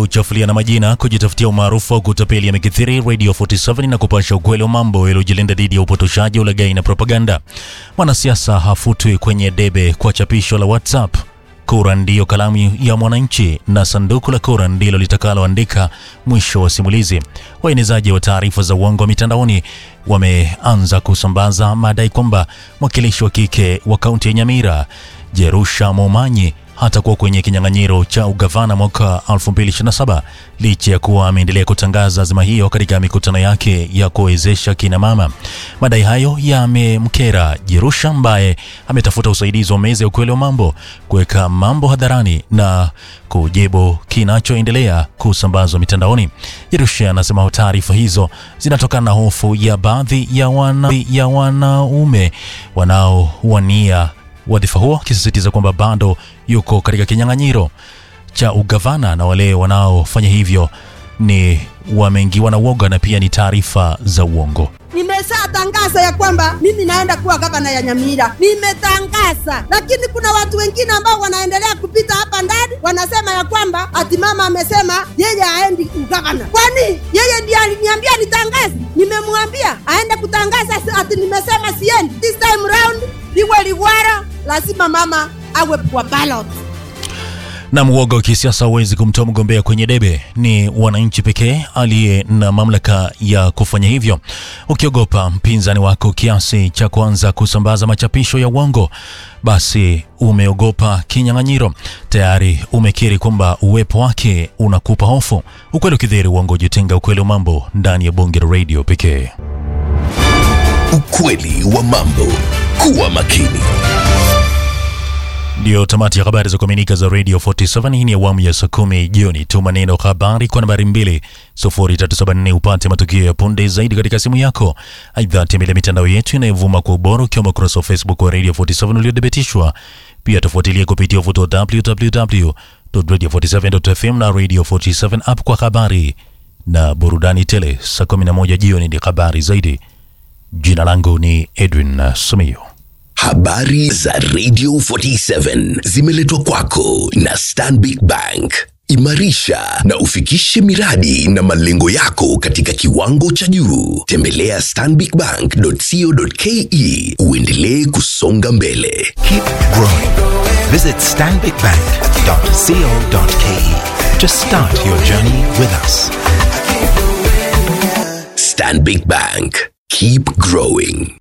kuchafulia na majina, kujitafutia umaarufu au kutapeli yamekithiri Radio 47 na kupasha ukweli wa mambo yaliyojilinda dhidi ya upotoshaji, ulaghai na propaganda. Mwanasiasa hafutwi kwenye debe kwa chapisho la WhatsApp. Kura ndiyo kalamu ya mwananchi na sanduku la kura ndilo litakaloandika mwisho wa simulizi. Waenezaji wa taarifa za uongo mitandaoni wameanza kusambaza madai kwamba mwakilishi wa kike wa kaunti ya Nyamira, Jerusha Momanyi, hatakuwa kwenye kinyang'anyiro cha ugavana mwaka 2027 licha ya kuwa ameendelea kutangaza azma hiyo katika mikutano yake ya kuwezesha kina mama. Madai hayo yamemkera Jerusha ambaye ametafuta usaidizi wa meza ya ukweli wa mambo kuweka mambo hadharani na kujibu kinachoendelea kusambazwa mitandaoni. Jerusha anasema taarifa hizo zinatokana na hofu ya baadhi ya wanaume wanaowania wadhifa huo, akisisitiza kwamba bado yuko katika kinyang'anyiro cha ugavana na wale wanaofanya hivyo ni wameingiwa na uoga na pia ni taarifa za uongo. Nimeshatangaza ya kwamba mimi naenda kuwa gavana ya Nyamira. Nimetangaza, lakini kuna watu wengine ambao wanaendelea kupita hapa ndani wanasema ya kwamba ati mama amesema yeye aendi ugavana. Kwani yeye ndiye aliniambia nitangaze? Nimemwambia aende kutangaza ati nimesema siendi. This time round liwe liwara, lazima mama awe kwa ballot. Na mwoga wa kisiasa hawezi kumtoa mgombea kwenye debe. Ni wananchi pekee aliye na mamlaka ya kufanya hivyo. Ukiogopa mpinzani wako kiasi cha kuanza kusambaza machapisho ya uongo, basi umeogopa kinyang'anyiro. Tayari umekiri kwamba uwepo wake unakupa hofu. Ukweli ukidhiri, uongo jitenga. Ukweli wa mambo ndani ya Bonge Radio pekee. Ukweli wa mambo. Kuwa makini. Ndio tamati ya habari za kuaminika za Radio 47. Hii ni awamu ya saa 10 jioni. Tuma neno habari kwa nambari 20374 upate matukio ya punde zaidi katika simu yako. Aidha, tembelea mitandao yetu inayovuma kwa ubora ukiwemo ukurasa wa Facebook wa Radio 47 uliodhibitishwa. Pia tufuatilie kupitia wavuti wa www.radio47.fm na Radio 47 app kwa habari na burudani tele. Saa 11 jioni ni habari zaidi. Jina langu ni Edwin Sumio. Habari za Radio 47 zimeletwa kwako na Stanbic Bank. Imarisha na ufikishe miradi na malengo yako katika kiwango cha juu. Tembelea stanbicbank.co.ke uendelee kusonga mbele. Keep growing. Visit stanbicbank.co.ke to start your journey with us. Stanbic Bank. Keep growing.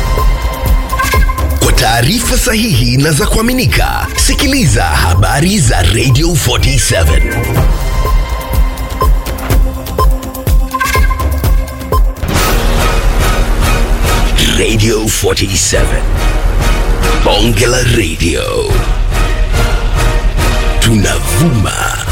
Kwa taarifa sahihi na za kuaminika, sikiliza habari za Radio 47. Radio 47. Bonge la Radio. Tunavuma.